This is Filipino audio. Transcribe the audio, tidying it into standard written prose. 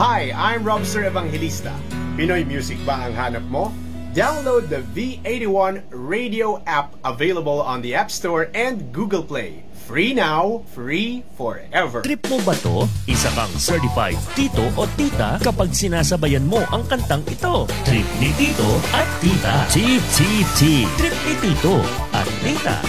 Hi, I'm Robster Evangelista. Pinoy music ba ang hanap mo? Download the V81 radio app available on the App Store and Google Play. Free now, free forever. Trip mo ba to? Isa kang certified tito o tita kapag sinasabayan mo ang kantang ito. Trip ni tito at tita. Chi-chi-chi. Trip ni tito at tita.